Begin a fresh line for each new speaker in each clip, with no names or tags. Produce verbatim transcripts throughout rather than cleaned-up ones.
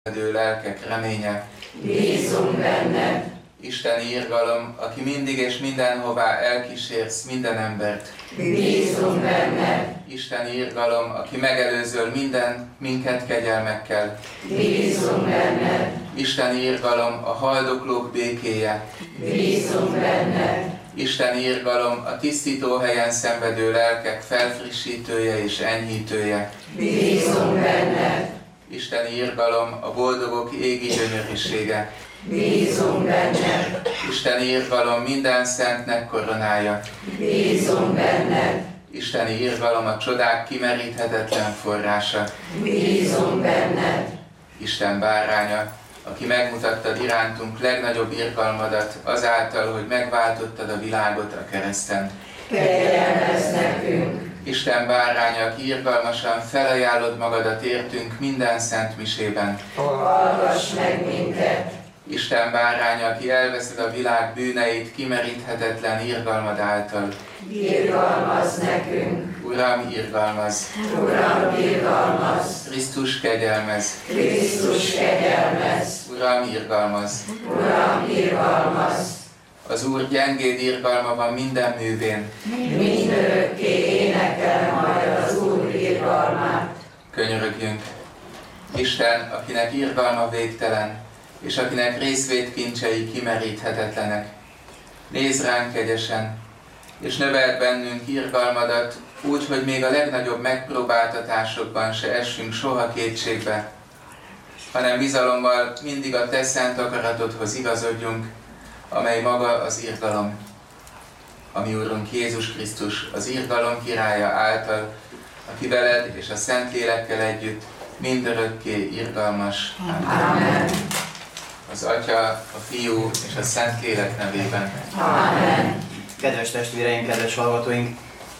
lelkek reménye.
Bízunk benned.
Isteni irgalom, aki mindig és mindenhová elkísérsz minden embert.
Bízunk benned.
Isteni irgalom, aki megelőzöl minden, minket kegyelmekkel.
Bízunk benned.
Isteni irgalom, a haldoklók békéje.
Bízunk benned.
Isteni irgalom, a tisztító helyen szenvedő lelkek felfrissítője és enyhítője.
Bízunk benned.
Isteni irgalom, a boldogok égi gyönyörűsége.
Bízunk benned.
Isteni irgalom, minden szentnek koronája.
Bízunk benned.
Isteni irgalom, a csodák kimeríthetetlen forrása.
Bízunk benned.
Isten báránya, aki megmutattad irántunk legnagyobb irgalmadat azáltal, hogy megváltottad a világot a kereszten.
Kegyelmezz nekünk.
Isten báránya, aki irgalmasan felajánlod magadat értünk minden szent misében.
Hallgass meg minket.
Isten báránya, aki elveszed a világ bűneit kimeríthetetlen irgalmad által.
Irgalmazz nekünk.
Uram, irgalmazz!
Uram, irgalmazz!
Krisztus, kegyelmezz!
Krisztus, kegyelmezz!
Uram, irgalmazz!
Uram, irgalmazz!
Az Úr gyengéd irgalma van minden művén.
Mindörökké énekel majd az Úr irgalmát.
Könyörögjünk! Isten, akinek irgalma végtelen, és akinek részvétkincsei kimeríthetetlenek. Nézz ránk kegyesen, és növeld bennünk irgalmadat, úgy, hogy még a legnagyobb megpróbáltatásokban se essünk soha kétségbe, hanem bizalommal mindig a te szent akaratodhoz igazodjunk, amely maga az irgalom. A mi Úrunk Jézus Krisztus, az irgalom királya által, aki veled és a Szentlélekkel együtt mindörökké irgalmas.
Amen.
Az Atya, a Fiú és a Szentlélek nevében.
Amen.
Kedves testvéreim, kedves hallgatóink!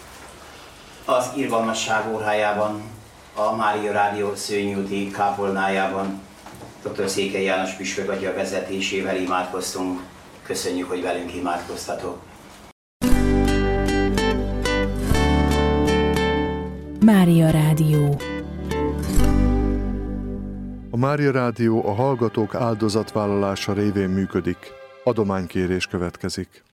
Az Irgalmasság órájában, a Mária Rádió Szőnyúti kápolnájában dr. Székely János püspök atya vezetésével imádkoztunk. Köszönjük, hogy velünk imádkoztatok!
Mária Rádió.
A Mária Rádió a hallgatók áldozatvállalása révén működik. Adománykérés következik.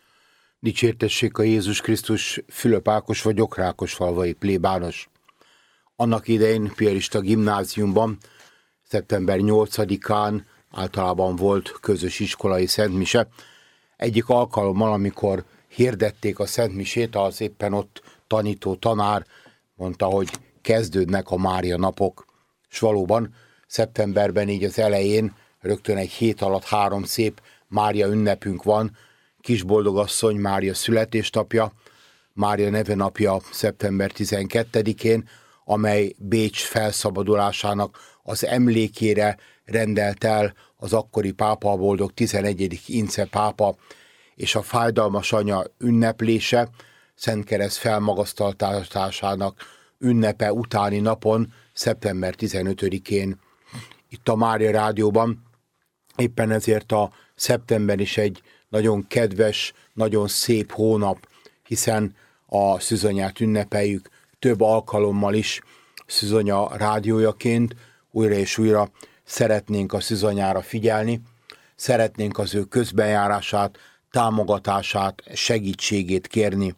Dicsértessék a Jézus Krisztus, Fülöp Ákos vagyok, Rákosfalvai plébános. Annak idején piarista gimnáziumban szeptember nyolcadikán általában volt közös iskolai szentmise. Egyik alkalommal, amikor hirdették a szentmisét, az éppen ott tanító tanár mondta, hogy kezdődnek a Mária napok. És valóban szeptemberben így az elején, rögtön egy hét alatt három szép Mária ünnepünk van. Kisboldogasszony Mária születésnapja, Mária nevenapja szeptember tizenkettedikén, amely Bécs felszabadulásának az emlékére rendelt el az akkori pápa, a boldog tizenegyedik Ince pápa, és a fájdalmas anya ünneplése, Szentkereszt felmagasztaltásának ünnepe utáni napon, szeptember tizenötödikén. Itt a Mária Rádióban éppen ezért a szeptember is egy nagyon kedves, nagyon szép hónap, hiszen a szűzanyát ünnepeljük több alkalommal is szűzanya rádiójaként. Újra és újra szeretnénk a szűzanyára figyelni, szeretnénk az ő közbenjárását, támogatását, segítségét kérni.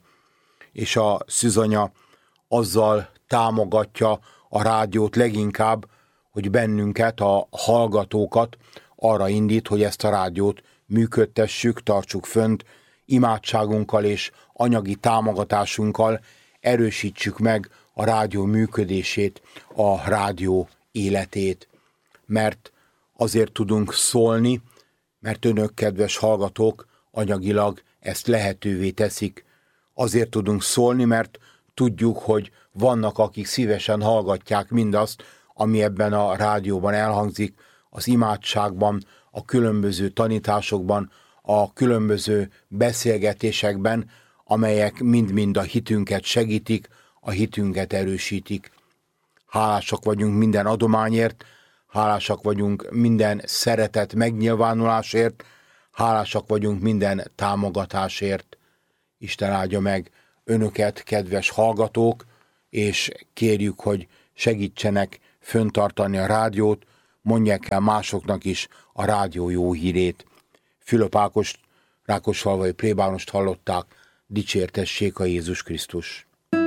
És a szűzanya azzal támogatja a rádiót leginkább, hogy bennünket, a hallgatókat arra indít, hogy ezt a rádiót működtessük, tartsuk fönt, imádságunkkal és anyagi támogatásunkkal erősítsük meg a rádió működését, a rádió életét. Mert azért tudunk szólni, mert önök, kedves hallgatók, anyagilag ezt lehetővé teszik. Azért tudunk szólni, mert tudjuk, hogy vannak, akik szívesen hallgatják mindazt, ami ebben a rádióban elhangzik, az imádságban, a különböző tanításokban, a különböző beszélgetésekben, amelyek mind-mind a hitünket segítik, a hitünket erősítik. Hálásak vagyunk minden adományért, hálásak vagyunk minden szeretet megnyilvánulásért, hálásak vagyunk minden támogatásért. Isten áldja meg önöket, kedves hallgatók, és kérjük, hogy segítsenek föntartani a rádiót, mondják el másoknak is a rádió jó hírét. Fülöp Ákost, rákosfalvai plébánost hallották, dicsértessék a Jézus Krisztus.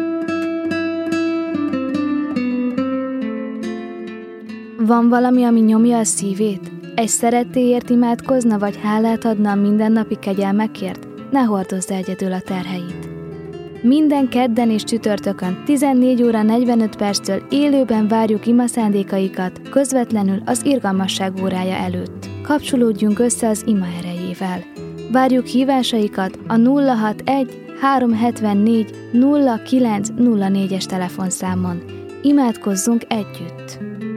Van valami, ami nyomja a szívét? Egy szerettéért imádkozna, vagy hálát adna a mindennapi kegyelmekért? Ne hordozz egyedül a terheit. Minden kedden és csütörtökön tizennégy óra negyvenöt perctől élőben várjuk ima szándékaikat, közvetlenül az irgalmasság órája előtt. Kapcsolódjunk össze az ima erejével. Várjuk hívásaikat a nulla hatvanegy háromszázhetvennégy nulla kilenc nulla négyes telefonszámon. Imádkozzunk együtt!